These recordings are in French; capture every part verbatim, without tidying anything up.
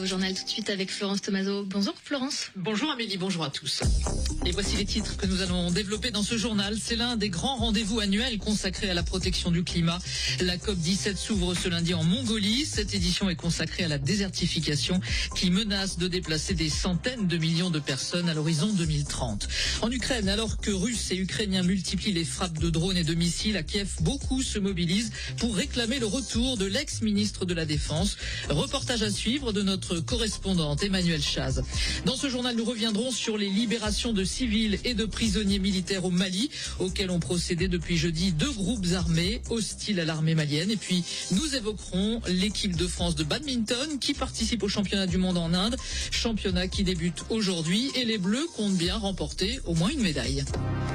au journal tout de suite avec Florence Tomaso. Bonjour Florence. Bonjour Amélie, bonjour à tous. Et voici les titres que nous allons développer dans ce journal. C'est l'un des grands rendez-vous annuels consacrés à la protection du climat. La COP dix-sept s'ouvre ce lundi en Mongolie. Cette édition est consacrée à la désertification qui menace de déplacer des centaines de millions de personnes à l'horizon deux mille trente. En Ukraine, alors que Russes et Ukrainiens multiplient les frappes de drones et de missiles à Kiev, beaucoup se mobilisent pour réclamer le retour de l'ex-ministre de la Défense. Reportage à suivre de notre correspondante Emmanuel Chaz. Dans ce journal, nous reviendrons sur les libérations de civils et de prisonniers militaires au Mali, auxquels ont procédé depuis jeudi deux groupes armés hostiles à l'armée malienne. Et puis, nous évoquerons l'équipe de France de badminton qui participe au championnat du monde en Inde, championnat qui débute aujourd'hui, et les Bleus comptent bien remporter au moins une médaille.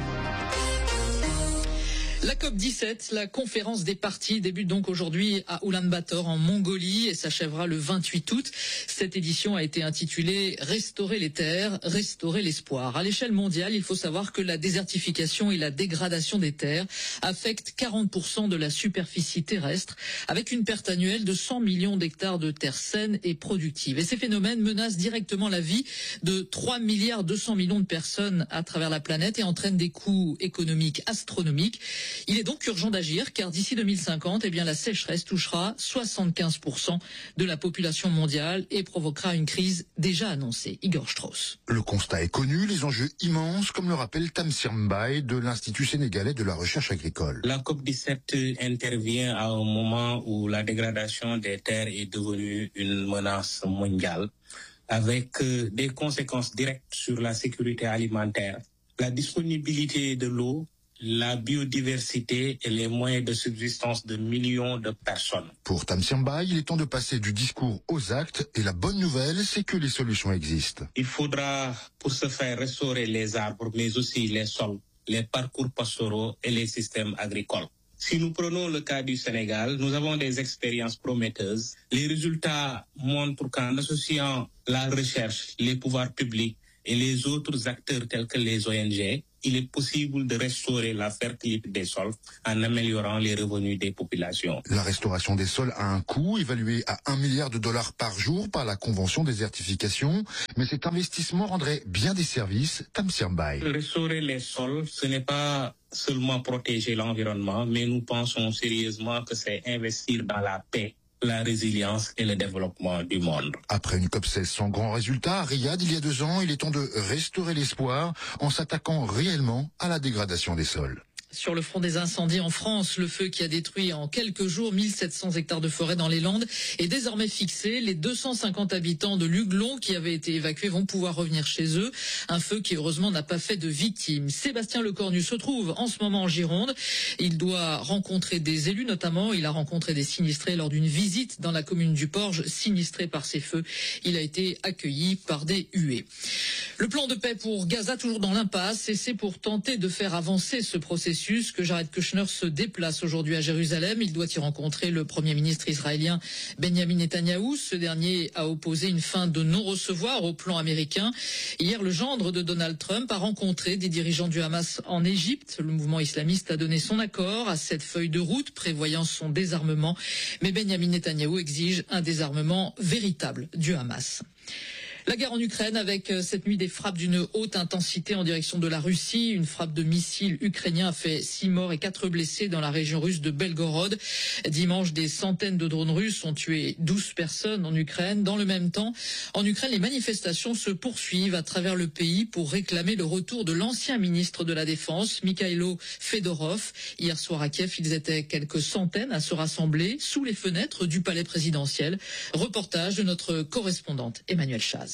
La COP dix-sept, la conférence des parties, débute donc aujourd'hui à Oulan-Bator en Mongolie et s'achèvera le vingt-huit août. Cette édition a été intitulée « Restaurer les terres, restaurer l'espoir ». À l'échelle mondiale, il faut savoir que la désertification et la dégradation des terres affectent quarante pour cent de la superficie terrestre, avec une perte annuelle de cent millions d'hectares de terres saines et productives. Et ces phénomènes menacent directement la vie de trois milliards deux cents millions de personnes à travers la planète et entraînent des coûts économiques astronomiques. Il est donc urgent d'agir car d'ici deux mille cinquante, eh bien, la sécheresse touchera soixante-quinze pour cent de la population mondiale et provoquera une crise déjà annoncée. Igor Strauss. Le constat est connu, les enjeux immenses, comme le rappelle Tamsir Mbaye de l'Institut sénégalais de la recherche agricole. La COP dix-sept intervient à un moment où la dégradation des terres est devenue une menace mondiale avec des conséquences directes sur la sécurité alimentaire, la disponibilité de l'eau, la biodiversité et les moyens de subsistance de millions de personnes. Pour Tamsir Mbaye, il est temps de passer du discours aux actes et la bonne nouvelle, c'est que les solutions existent. Il faudra pour ce faire restaurer les arbres, mais aussi les sols, les parcours pastoraux et les systèmes agricoles. Si nous prenons le cas du Sénégal, nous avons des expériences prometteuses. Les résultats montrent qu'en associant la recherche, les pouvoirs publics et les autres acteurs tels que les O N G, il est possible de restaurer la fertilité des sols en améliorant les revenus des populations. La restauration des sols a un coût évalué à un milliard de dollars par jour par la Convention désertification, mais cet investissement rendrait bien des services. Tamsir Mbaye. Restaurer les sols, ce n'est pas seulement protéger l'environnement, mais nous pensons sérieusement que c'est investir dans la paix, la résilience et le développement du monde. Après une COP seize sans grand résultat, à Riyad, il y a deux ans, il est temps de restaurer l'espoir en s'attaquant réellement à la dégradation des sols. Sur le front des incendies en France, le feu qui a détruit en quelques jours mille sept cents hectares de forêt dans les Landes est désormais fixé. Les deux cent cinquante habitants de Luglon qui avaient été évacués vont pouvoir revenir chez eux. Un feu qui heureusement n'a pas fait de victimes. Sébastien Lecornu se trouve en ce moment en Gironde. Il doit rencontrer des élus notamment. Il a rencontré des sinistrés lors d'une visite dans la commune du Porge, sinistré par ces feux. Il a été accueilli par des huées. Le plan de paix pour Gaza toujours dans l'impasse et c'est pour tenter de faire avancer ce processus que Jared Kushner se déplace aujourd'hui à Jérusalem. Il doit y rencontrer le Premier ministre israélien Benjamin Netanyahou. Ce dernier a opposé une fin de non-recevoir au plan américain. Hier, le gendre de Donald Trump a rencontré des dirigeants du Hamas en Égypte. Le mouvement islamiste a donné son accord à cette feuille de route prévoyant son désarmement. Mais Benjamin Netanyahou exige un désarmement véritable du Hamas. La guerre en Ukraine avec cette nuit des frappes d'une haute intensité en direction de la Russie. Une frappe de missiles ukrainiens a fait six morts et quatre blessés dans la région russe de Belgorod. Dimanche, des centaines de drones russes ont tué douze personnes en Ukraine. Dans le même temps, en Ukraine, les manifestations se poursuivent à travers le pays pour réclamer le retour de l'ancien ministre de la Défense, Mikhailo Fedorov. Hier soir à Kiev, ils étaient quelques centaines à se rassembler sous les fenêtres du palais présidentiel. Reportage de notre correspondante Emmanuel Chaz.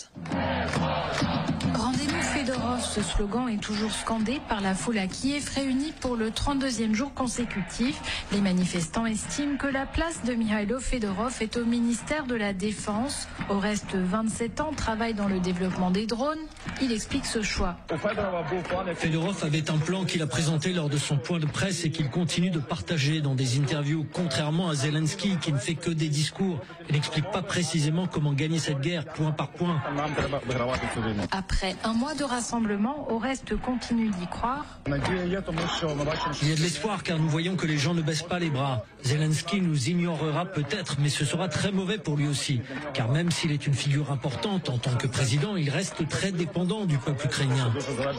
Rendez-nous Fedorov, ce slogan est toujours scandé par la foule à Kiev réunie pour le trente-deuxième jour consécutif. Les manifestants estiment que la place de Mikhailo Fedorov est au ministère de la Défense. Au reste, vingt-sept ans, travaille dans le développement des drones. Il explique ce choix. Fedorov avait un plan qu'il a présenté lors de son point de presse et qu'il continue de partager dans des interviews, contrairement à Zelensky qui ne fait que des discours et n'explique pas précisément comment gagner cette guerre point par point. Après un mois de rassemblement, rassemblement. Au reste, continue d'y croire. Il y a de l'espoir car nous voyons que les gens ne baissent pas les bras. Zelensky nous ignorera peut-être, mais ce sera très mauvais pour lui aussi. Car même s'il est une figure importante en tant que président, il reste très dépendant du peuple ukrainien.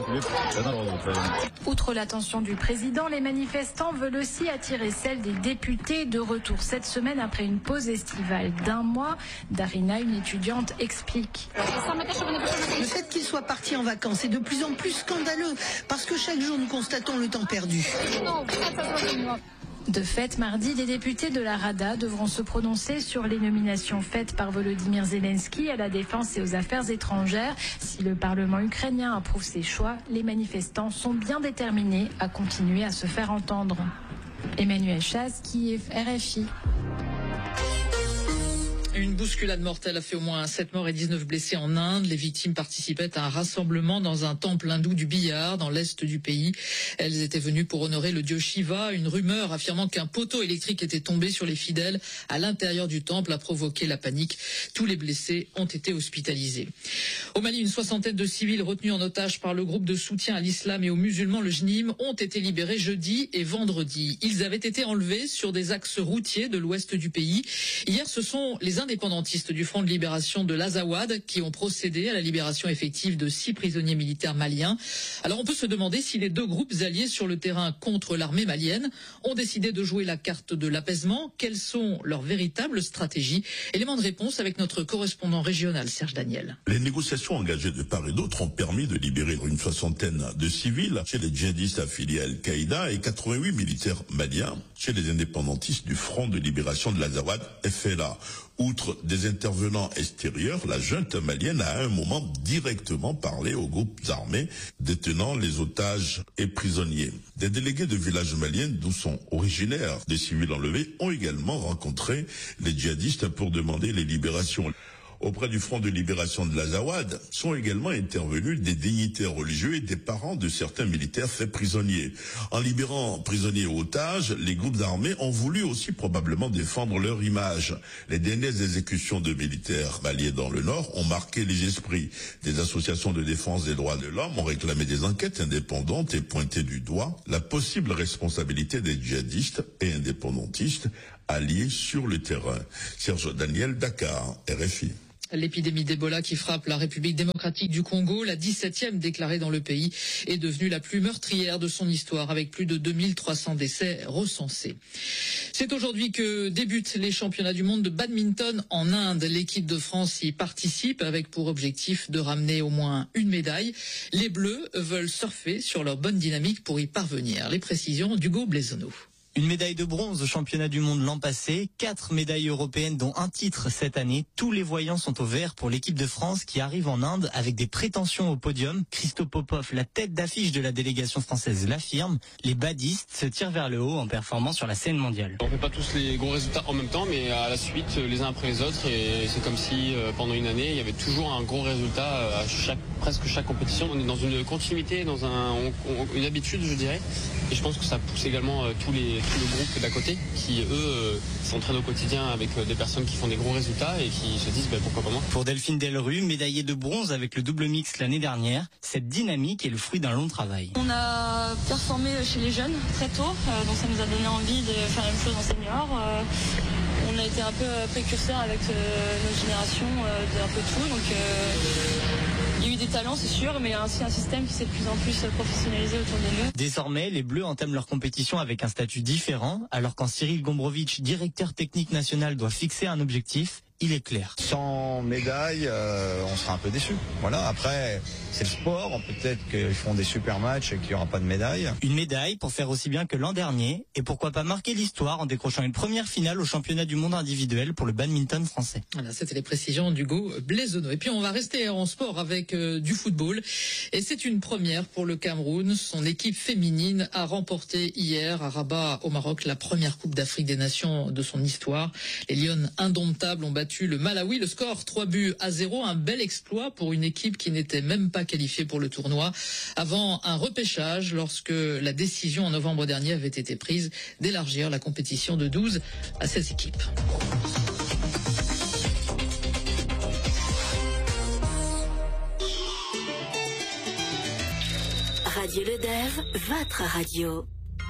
Outre l'attention du président, les manifestants veulent aussi attirer celle des députés de retour cette semaine après une pause estivale d'un mois. Darina, une étudiante, explique. Le fait qu'ils soient partis en vacances est de plus en plus scandaleux parce que chaque jour nous constatons le temps perdu. De fait, mardi, les députés de la Rada devront se prononcer sur les nominations faites par Volodymyr Zelensky à la défense et aux affaires étrangères. Si le Parlement ukrainien approuve ces choix, les manifestants sont bien déterminés à continuer à se faire entendre. Emmanuel Chaz, Kiev, R F I. Une bousculade mortelle a fait au moins sept morts et dix-neuf blessés en Inde. Les victimes participaient à un rassemblement dans un temple hindou du Bihar, dans l'est du pays. Elles étaient venues pour honorer le dieu Shiva. Une rumeur affirmant qu'un poteau électrique était tombé sur les fidèles à l'intérieur du temple a provoqué la panique. Tous les blessés ont été hospitalisés. Au Mali, une soixantaine de civils retenus en otage par le groupe de soutien à l'islam et aux musulmans, le J N I M, ont été libérés jeudi et vendredi. Ils avaient été enlevés sur des axes routiers de l'ouest du pays. Hier, ce sont les indépendantistes du Front de libération de l'Azawad qui ont procédé à la libération effective de six prisonniers militaires maliens. Alors on peut se demander si les deux groupes alliés sur le terrain contre l'armée malienne ont décidé de jouer la carte de l'apaisement. Quelles sont leurs véritables stratégies? Élément de réponse avec notre correspondant régional Serge Daniel. Les négociations engagées de part et d'autre ont permis de libérer une soixantaine de civils chez les djihadistes affiliés à Al-Qaïda et quatre-vingt-huit militaires maliens chez les indépendantistes du Front de libération de l'Azawad, F L A. Outre des intervenants extérieurs, la junte malienne a à un moment directement parlé aux groupes armés détenant les otages et prisonniers. Des délégués de villages maliens d'où sont originaires des civils enlevés ont également rencontré les djihadistes pour demander les libérations. Auprès du Front de libération de l'Azawad sont également intervenus des dignitaires religieux et des parents de certains militaires faits prisonniers. En libérant prisonniers et otages, les groupes armés ont voulu aussi probablement défendre leur image. Les dernières exécutions de militaires maliens dans le Nord ont marqué les esprits. Des associations de défense des droits de l'homme ont réclamé des enquêtes indépendantes et pointé du doigt la possible responsabilité des djihadistes et indépendantistes alliés sur le terrain. Serge Daniel, Dakar, R F I. L'épidémie d'Ebola qui frappe la République démocratique du Congo, la dix-septième déclarée dans le pays, est devenue la plus meurtrière de son histoire avec plus de deux mille trois cents décès recensés. C'est aujourd'hui que débutent les championnats du monde de badminton en Inde. L'équipe de France y participe avec pour objectif de ramener au moins une médaille. Les Bleus veulent surfer sur leur bonne dynamique pour y parvenir. Les précisions d'Hugo Blaisonneau. Une médaille de bronze au championnat du monde l'an passé, quatre médailles européennes dont un titre cette année. Tous les voyants sont au vert pour l'équipe de France qui arrive en Inde avec des prétentions au podium. Christo Popov, la tête d'affiche de la délégation française, l'affirme. Les badistes se tirent vers le haut en performant sur la scène mondiale. On fait pas tous les gros résultats en même temps, mais à la suite, les uns après les autres. Et c'est comme si pendant une année, il y avait toujours un gros résultat à chaque, presque chaque compétition. On est dans une continuité, dans un, on, on, une habitude, je dirais. Et je pense que ça pousse également tous les tout le groupe d'à côté qui, eux, euh, s'entraînent au quotidien avec euh, des personnes qui font des gros résultats et qui se disent bah, pourquoi pas moi. Pour Delphine Delrue, médaillée de bronze avec le double mix l'année dernière, cette dynamique est le fruit d'un long travail. On a performé chez les jeunes très tôt, euh, donc ça nous a donné envie de faire la même chose en senior. Euh, on a été un peu précurseurs avec euh, notre génération euh, d'un peu tout, donc euh, il y a eu des talents, c'est sûr, mais il y a aussi un système qui s'est de plus en plus professionnalisé autour de nous. Désormais, les Bleus entament leur compétition avec un statut différent, alors quand Cyril Gombrowicz, directeur technique national, doit fixer un objectif, il est clair. Sans médaille, euh, on sera un peu déçu. Voilà. Après, c'est le sport. Peut-être qu'ils feront des super matchs et qu'il n'y aura pas de médaille. Une médaille pour faire aussi bien que l'an dernier. Et pourquoi pas marquer l'histoire en décrochant une première finale au championnat du monde individuel pour le badminton français. Voilà, c'était les précisions d'Hugo Blaisonneau. Et puis on va rester en sport avec euh, du football. Et c'est une première pour le Cameroun. Son équipe féminine a remporté hier à Rabat au Maroc la première Coupe d'Afrique des Nations de son histoire. Les Lions indomptables ont battu le Malawi. Le score trois buts à zéro. Un bel exploit pour une équipe qui n'était même pas qualifiée pour le tournoi avant un repêchage lorsque la décision en novembre dernier avait été prise d'élargir la compétition de douze à seize équipes. Radio Lodève, votre radio.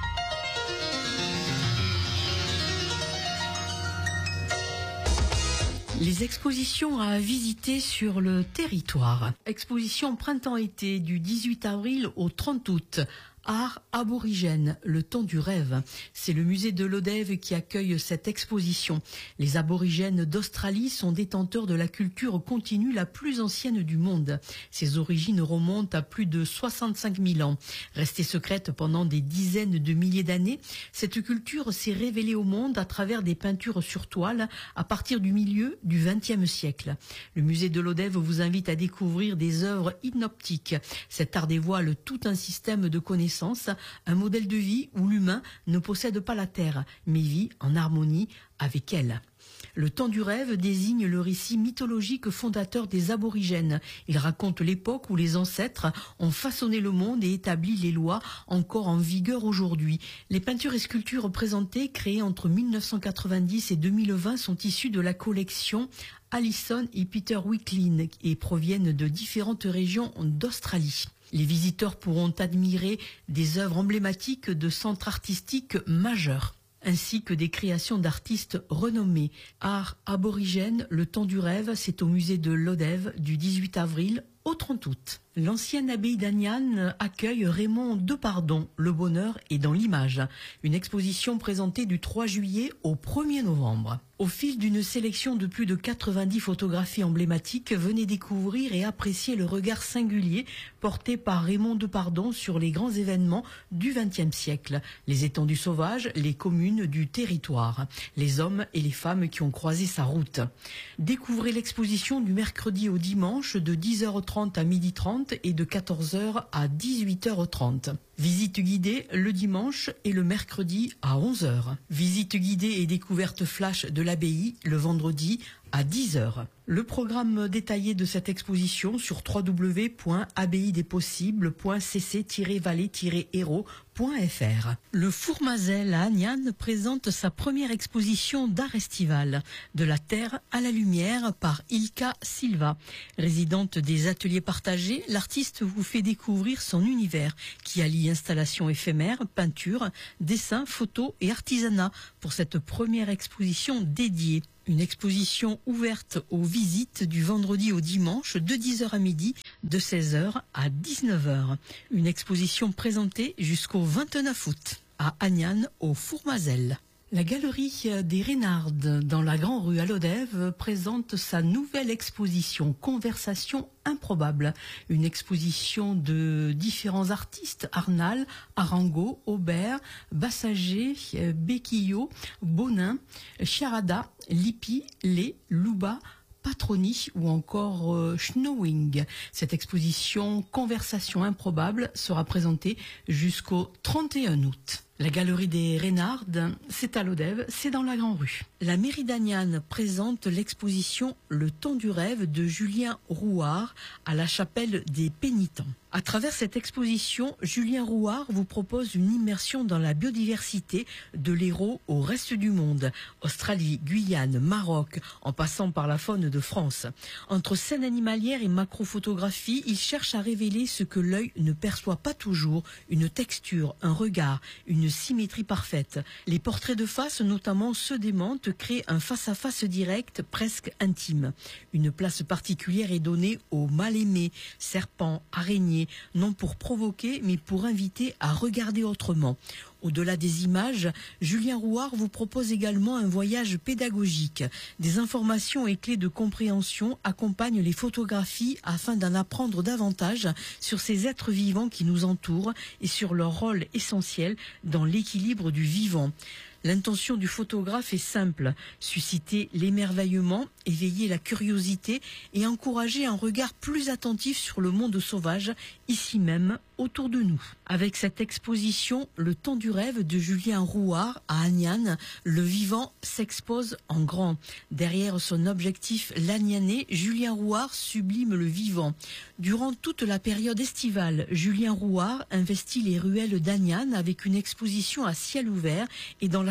Les expositions à visiter sur le territoire. Exposition printemps-été du dix-huit avril au trente août. Art aborigène, le temps du rêve. C'est le musée de Lodève qui accueille cette exposition. Les aborigènes d'Australie sont détenteurs de la culture continue la plus ancienne du monde. Ses origines remontent à plus de soixante-cinq mille ans. Restée secrète pendant des dizaines de milliers d'années, cette culture s'est révélée au monde à travers des peintures sur toile à partir du milieu du vingtième siècle. Le musée de Lodève vous invite à découvrir des œuvres hypnotiques. Cet art dévoile tout un système de connaissances, un modèle de vie où l'humain ne possède pas la terre, mais vit en harmonie avec elle. Le temps du rêve désigne le récit mythologique fondateur des aborigènes. Il raconte l'époque où les ancêtres ont façonné le monde et établi les lois encore en vigueur aujourd'hui. Les peintures et sculptures présentées, créées entre mille neuf cent quatre-vingt-dix et deux mille vingt, sont issues de la collection Allison et Peter Wicklin et proviennent de différentes régions d'Australie. Les visiteurs pourront admirer des œuvres emblématiques de centres artistiques majeurs, ainsi que des créations d'artistes renommés. Art aborigène, le temps du rêve, c'est au musée de Lodève du dix-huit avril au trente août. L'ancienne abbaye d'Aniane accueille Raymond Depardon, le bonheur est dans l'image. Une exposition présentée du trois juillet au premier novembre. Au fil d'une sélection de plus de quatre-vingt-dix photographies emblématiques, venez découvrir et apprécier le regard singulier porté par Raymond Depardon sur les grands événements du vingtième siècle. Les étendues sauvages, les communes du territoire, les hommes et les femmes qui ont croisé sa route. Découvrez l'exposition du mercredi au dimanche de dix heures trente à midi trente et de quatorze heures à dix-huit heures trente. Visite guidée le dimanche et le mercredi à onze heures. Visite guidée et découverte flash de l'abbaye le vendredi à dix heures. Le programme détaillé de cette exposition sur w w w point abbaye des possibles point c c tiret vallée tiret héros point f r. Le Fourmazel à Aniane présente sa première exposition d'art estival, de la terre à la lumière par Ilka Silva. Résidente des ateliers partagés, l'artiste vous fait découvrir son univers qui allie installations éphémères, peinture, dessin, photos et artisanat pour cette première exposition dédiée. Une exposition ouverte aux visites du vendredi au dimanche de dix heures à midi, de seize heures à dix-neuf heures. Une exposition présentée jusqu'au vingt-neuf août à Aniane au Fourmazel. La galerie des Reynardes dans la Grand Rue à Lodève présente sa nouvelle exposition Conversation improbable. Une exposition de différents artistes, Arnal, Arango, Aubert, Bassager, Bequillo, Bonin, Charada, Lippi, Lé, Louba, Patroni ou encore euh, Schnowing. Cette exposition Conversation improbable sera présentée jusqu'au trente et un août. La galerie des Reynardes, c'est à Lodève, c'est dans la Grand Rue. La mairie d'Aniane présente l'exposition Le temps du rêve de Julien Rouard à la chapelle des Pénitents. À travers cette exposition, Julien Rouard vous propose une immersion dans la biodiversité de l'Hérault au reste du monde. Australie, Guyane, Maroc, en passant par la faune de France. Entre scènes animalières et macrophotographie, il cherche à révéler ce que l'œil ne perçoit pas toujours, une texture, un regard, une symétrie parfaite. Les portraits de face, notamment ceux des mantes, créent un face-à-face direct, presque intime. Une place particulière est donnée aux mal-aimés, serpents, araignées, non pour provoquer, mais pour inviter à regarder autrement. Au-delà des images, Julien Rouard vous propose également un voyage pédagogique. Des informations et clés de compréhension accompagnent les photographies afin d'en apprendre davantage sur ces êtres vivants qui nous entourent et sur leur rôle essentiel dans l'équilibre du vivant. L'intention du photographe est simple, susciter l'émerveillement, éveiller la curiosité et encourager un regard plus attentif sur le monde sauvage, ici même, autour de nous. Avec cette exposition, Le temps du rêve de Julien Rouard à Aniane, le vivant s'expose en grand. Derrière son objectif lanianais, Julien Rouard sublime le vivant. Durant toute la période estivale, Julien Rouard investit les ruelles d'Aniane avec une exposition à ciel ouvert et dans la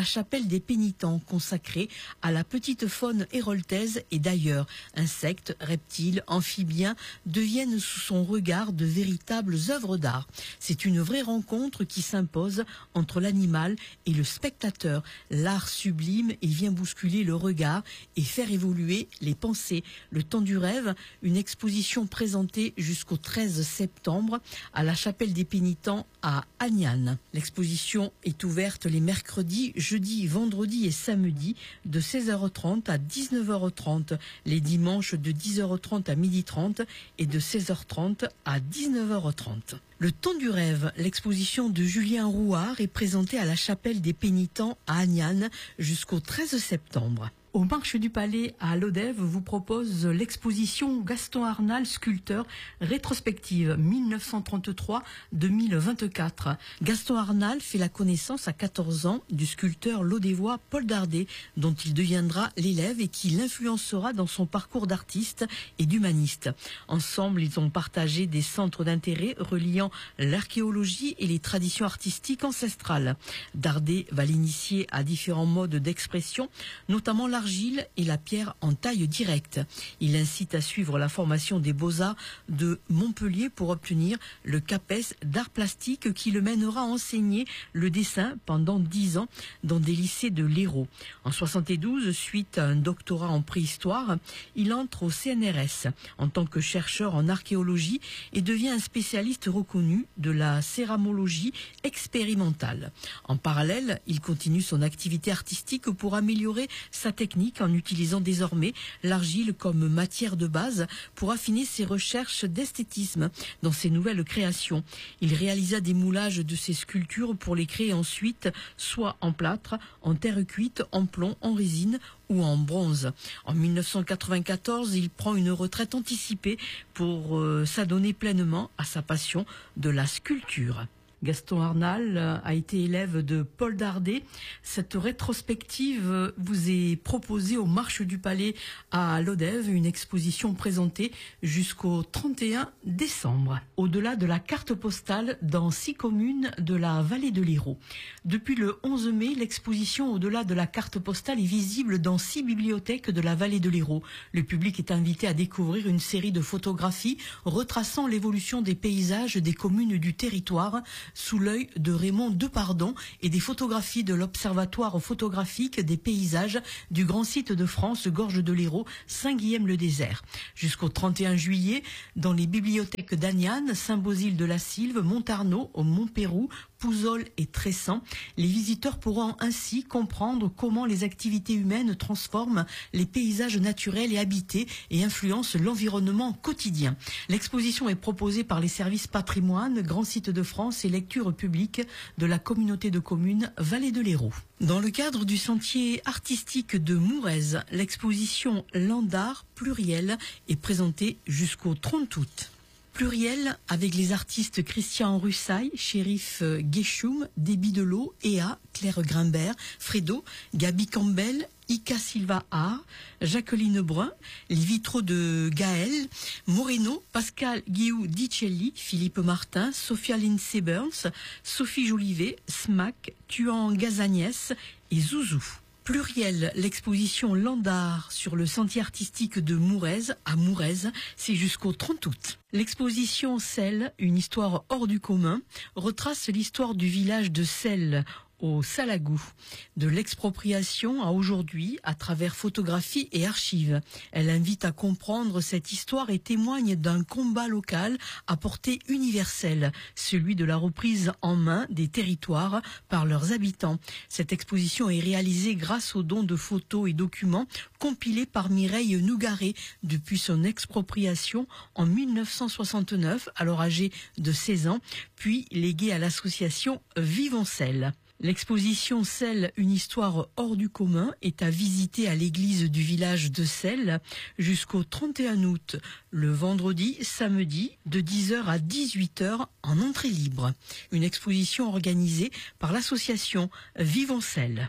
chapelle des pénitents consacrée à la petite faune héroltaise et d'ailleurs. Insectes, reptiles, amphibiens deviennent sous son regard de véritables œuvres d'art. C'est une vraie rencontre qui s'impose entre l'animal et le spectateur. L'art sublime et vient bousculer le regard et faire évoluer les pensées. Le temps du rêve, une exposition présentée jusqu'au treize septembre à la chapelle des pénitents à Agnan. L'exposition est ouverte les mercredis, jeudis, vendredis et samedis de seize heures trente à dix-neuf heures trente, les dimanches de dix heures trente à midi trente et de seize heures trente à dix-neuf heures trente. Le temps du rêve, l'exposition de Julien Rouard est présentée à la chapelle des pénitents à Agnan jusqu'au treize septembre. Au Marché du Palais à Lodève vous propose l'exposition Gaston Arnal, sculpteur, rétrospective mille neuf cent trente-trois à deux mille vingt-quatre. Gaston Arnal fait la connaissance à quatorze ans du sculpteur lodévois Paul Dardet, dont il deviendra l'élève et qui l'influencera dans son parcours d'artiste et d'humaniste. Ensemble, ils ont partagé des centres d'intérêt reliant l'archéologie et les traditions artistiques ancestrales. Dardet va l'initier à différents modes d'expression, notamment l'argile et la pierre en taille directe. Il incite à suivre la formation des Beaux-Arts de Montpellier pour obtenir le CAPES d'art plastique qui le mènera à enseigner le dessin pendant dix ans dans des lycées de l'Hérault. En soixante-douze, suite à un doctorat en préhistoire, il entre au C N R S en tant que chercheur en archéologie et devient un spécialiste reconnu de la céramologie expérimentale. En parallèle, il continue son activité artistique pour améliorer sa technique en utilisant désormais l'argile comme matière de base pour affiner ses recherches d'esthétisme dans ses nouvelles créations. Il réalisa des moulages de ses sculptures pour les créer ensuite soit en plâtre, en terre cuite, en plomb, en résine ou en bronze. En mille neuf cent quatre-vingt-quatorze, il prend une retraite anticipée pour euh, s'adonner pleinement à sa passion de la sculpture. Gaston Arnal a été élève de Paul Dardet. Cette rétrospective vous est proposée au Marché du Palais à Lodève, une exposition présentée jusqu'au trente et un décembre. Au-delà de la carte postale dans six communes de la vallée de l'Hérault. Depuis le onze mai, l'exposition Au-delà de la carte postale est visible dans six bibliothèques de la vallée de l'Hérault. Le public est invité à découvrir une série de photographies retraçant l'évolution des paysages des communes du territoire sous l'œil de Raymond Depardon et des photographies de l'Observatoire photographique des paysages du grand site de France, Gorge de l'Hérault, Saint-Guilhem-le-Désert. Jusqu'au trente et un juillet, dans les bibliothèques d'Agnan, Saint-Bosile de la Sylve, Montarnot, au Montpérou, Pouzol et Tressan, les visiteurs pourront ainsi comprendre comment les activités humaines transforment les paysages naturels et habités et influencent l'environnement quotidien. L'exposition est proposée par les services patrimoine, Grand Site de France et lecture publique de la communauté de communes Vallée de l'Hérault. Dans le cadre du sentier artistique de Mourez, l'exposition Landart pluriel est présentée jusqu'au trente août. Pluriel avec les artistes Christian Russaille, Chérif Guéchoum, Déby Delot, Ea, Claire Grimbert, Fredo, Gabi Campbell, Ika Silva Haar, Jacqueline Brun, les vitraux de Gaël, Moreno, Pascal Guillou Dicelli, Philippe Martin, Sophia Lindsay Burns, Sophie Jolivet, Smack, Tuan Gazagnès et Zouzou. Pluriel, l'exposition Landart sur le sentier artistique de Mourez à Mourez, c'est jusqu'au trente août. L'exposition Celle, une histoire hors du commun, retrace l'histoire du village de Celle au Salagou, de l'expropriation à aujourd'hui à travers photographies et archives. Elle invite à comprendre cette histoire et témoigne d'un combat local à portée universelle, celui de la reprise en main des territoires par leurs habitants. Cette exposition est réalisée grâce aux dons de photos et documents compilés par Mireille Nougaret depuis son expropriation en mille neuf cent soixante-neuf, alors âgée de seize ans, puis léguée à l'association Vivoncelle. L'exposition Celle, une histoire hors du commun est à visiter à l'église du village de Celle jusqu'au trente et un août, le vendredi, samedi, de dix heures à dix-huit heures en entrée libre. Une exposition organisée par l'association Vivoncelle.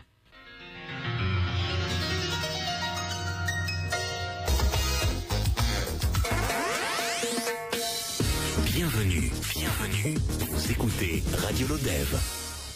Bienvenue, bienvenue, vous écoutez Radio Lodève.